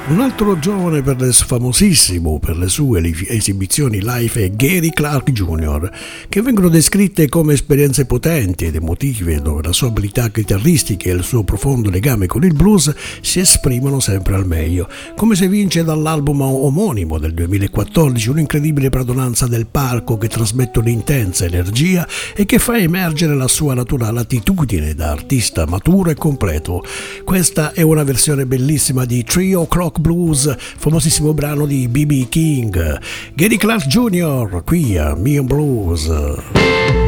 Un altro giovane famosissimo per le sue esibizioni live è Gary Clark Jr., che vengono descritte come esperienze potenti ed emotive, dove la sua abilità chitarristica e il suo profondo legame con il blues si esprimono sempre al meglio, come si evince dall'album omonimo del 2014, un'incredibile padronanza del palco che trasmette un'intensa energia e che fa emergere la sua naturale attitudine da artista maturo e completo. Questa è una versione bellissima di 3 O'Clock Blues, famosissimo brano di B.B. King. Gary Clark Jr. qui a Neon Blues.